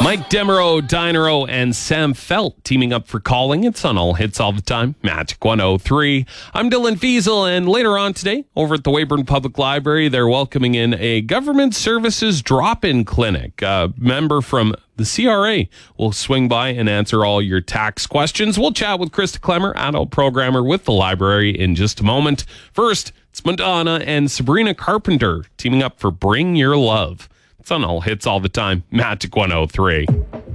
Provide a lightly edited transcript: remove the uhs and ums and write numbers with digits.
Mike Demereau, Dinero, and Sam Felt teaming up for Calling. It's on All Hits All the Time, Magic 103. I'm Dylan Fiesel, and later on today, over at the Weyburn Public Library, they're welcoming in a government services drop-in clinic. A member from the CRA will swing by and answer all your tax questions. We'll chat with Krista Clemmer, adult programmer with the library, in just a moment. First, it's Madonna and Sabrina Carpenter teaming up for Bring Your Love. It's on All Hits All the Time, Magic 103.